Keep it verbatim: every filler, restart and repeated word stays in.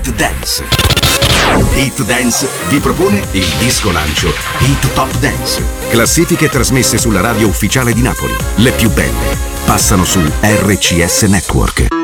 Hit Dance. Hit Dance vi propone il disco lancio Hit Top Dance. Classifiche trasmesse sulla radio ufficiale di Napoli. Le più belle passano su R C S Network.